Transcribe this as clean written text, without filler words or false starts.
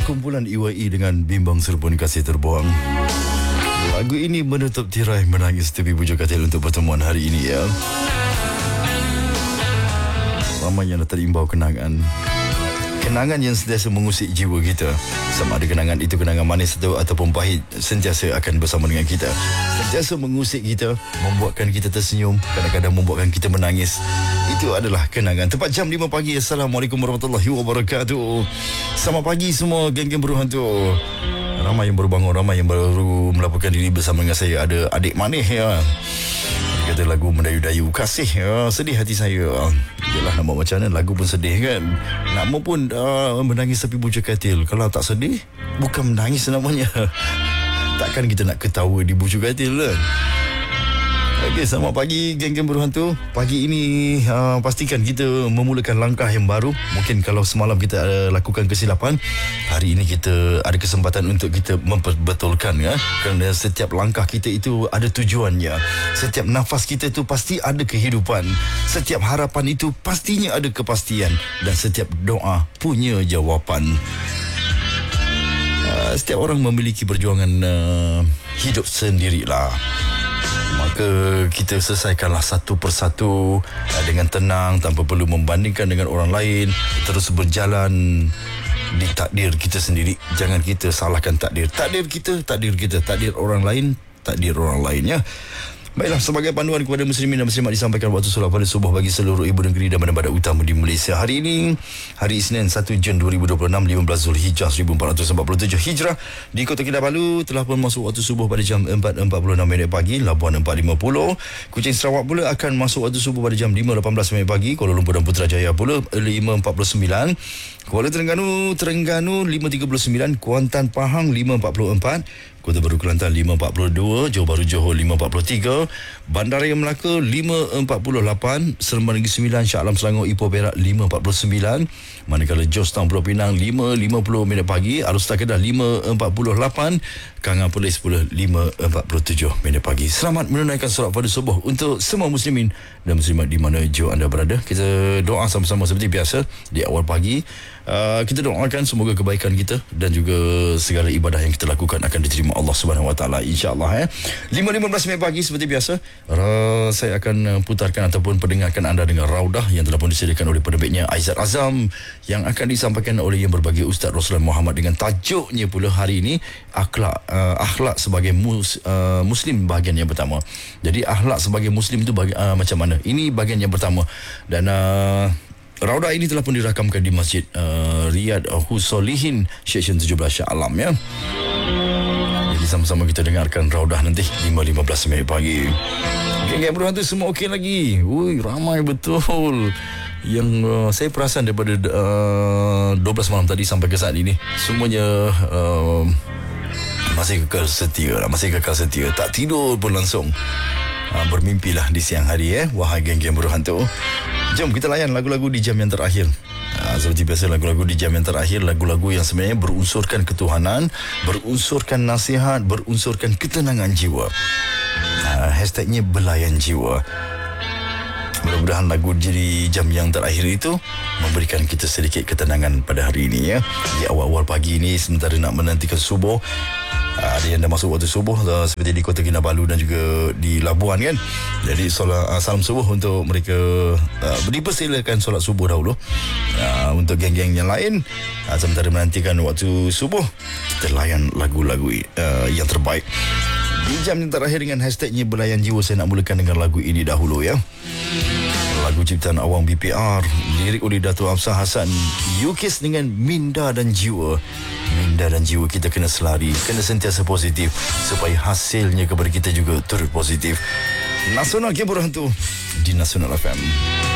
Kumpulan EYE dengan Bimbang Serpun Kasih Terbuang. Lagu ini menutup tirai Menangis Tepi Bujur Katil untuk pertemuan hari ini ya. Ramai yang dah terimbau kenangan. Kenangan yang sentiasa mengusik jiwa kita. Sama ada kenangan itu kenangan manis ataupun pahit, sentiasa akan bersama dengan kita. Sentiasa mengusik kita, membuatkan kita tersenyum, kadang-kadang membuatkan kita menangis. Itu adalah kenangan. Tepat jam 5 pagi. Assalamualaikum warahmatullahi wabarakatuh. Selamat pagi semua geng-geng berhantu. Ramai yang baru bangun, ramai yang baru melaporkan diri bersama dengan saya. Ada adik manis ya. Kata lagu mendayu-dayu kasih ya, sedih hati saya. Yalah, nama macam mana lagu pun sedih kan. Nama pun menangis tepi bujur katil. Kalau tak sedih, bukan menangis namanya. Takkan kita nak ketawa di bujur katil kan. Okey, selamat pagi geng-geng berhantu. Pagi ini pastikan kita memulakan langkah yang baru. Mungkin kalau semalam kita lakukan kesilapan, hari ini kita ada kesempatan untuk kita memperbetulkan ya. Kerana setiap langkah kita itu ada tujuannya. Setiap nafas kita itu pasti ada kehidupan. Setiap harapan itu pastinya ada kepastian. Dan setiap doa punya jawapan. Setiap orang memiliki perjuangan hidup sendirilah. Maka kita selesaikanlah satu persatu dengan tenang, tanpa perlu membandingkan dengan orang lain. Terus berjalan di takdir kita sendiri. Jangan kita salahkan takdir. Takdir kita, takdir kita. Takdir orang lain, takdir orang lain ya. Baiklah, sebagai panduan kepada muslimin dan muslimat disampaikan waktu solat pada subuh bagi seluruh ibu negeri dan badan-badan utama di Malaysia. Hari ini, hari Isnin 1 Jun 2026, 15 Zulhijjah 1447 Hijrah. Di Kota Kinabalu telah pun masuk waktu subuh pada jam 4.46 pagi. Labuan 4.50. Kuching Sarawak pula akan masuk waktu subuh pada jam 5.18 pagi. Kuala Lumpur dan Putrajaya pula 5.49. Kuala Terengganu 5.39. Kuantan Pahang 5.44. Kota Baru Kelantan 5.42, Johor Bahru Johor 5.43, Bandaraya Melaka 5.48, Seremban Negeri Sembilan, Shah Alam Selangor Ipoh Perak 5.49, manakala Jos Town Pulau Pinang 5.50 pagi, Alor Kedah 5.48, Kangan Perlis pula 5.47 pagi. Selamat menunaikan solat pada subuh untuk semua muslimin dan muslimat di mana jua anda berada. Kita doa sama-sama seperti biasa di awal pagi. Kita doakan semoga kebaikan kita dan juga segala ibadah yang kita lakukan akan diterima Allah Subhanahu Wa Taala, insya-Allah 5.15 pagi seperti biasa. Saya akan putarkan ataupun pendengarkan anda dengan raudah yang telah pun disediakan oleh penerbitnya Aizat Azam, yang akan disampaikan oleh yang berbahagia Ustaz Roslan Muhammad dengan tajuknya pula hari ini akhlak sebagai muslim, bahagian yang pertama. Jadi akhlak sebagai muslim itu macam mana? Ini bahagian yang pertama. Dan raudah ini telah pun dirakamkan di Masjid Riyad Husolihin Seksyen 17 Shah Alam ya. Jadi sama-sama kita dengarkan raudah nanti 5.15 pagi. Geng-geng berhantu semua okey lagi. Ui, ramai betul. Yang saya perasan daripada 12 malam tadi sampai ke saat ini, semuanya masih kekal setia lah. Masih kekal setia. Tak tidur pun langsung. Bermimpilah di siang hari wahai geng-geng berhantu. Jom kita layan lagu-lagu di jam yang terakhir. Seperti biasa, lagu-lagu di jam yang terakhir, lagu-lagu yang sebenarnya berunsurkan ketuhanan, berunsurkan nasihat, berunsurkan ketenangan jiwa. Hashtagnya belayan jiwa. Mudah-mudahan lagu di jam yang terakhir itu memberikan kita sedikit ketenangan pada hari ini ya. Di awal-awal pagi ini sementara nak menantikan subuh. Ada yang dah masuk waktu subuh seperti di Kota Kinabalu dan juga di Labuan kan. Jadi salam subuh untuk mereka. Dipersilakan solat subuh dahulu. Untuk geng-geng yang lain, sementara menantikan waktu subuh, kita layan lagu-lagu yang terbaik. Di jam yang terakhir dengan hashtagnya belayan jiwa, saya nak mulakan dengan lagu ini dahulu ya. Lagu ciptaan Awang BPR, lirik oleh Dato' Hafsah Hassan, Yukis dengan Minda dan Jiwa. Minda dan jiwa kita kena selari, kena sentiasa positif supaya hasilnya kepada kita juga turut positif. Nasional Game Berhantu di Nasional FM.